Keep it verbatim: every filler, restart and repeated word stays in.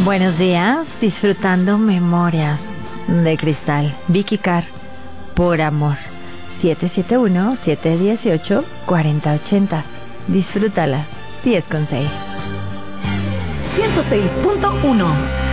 Buenos días, disfrutando Memorias de Cristal. Vicky Carr, por amor. siete siete uno, siete uno ocho, cuatro cero ocho cero. Disfrútala. diez con seis. ciento seis punto uno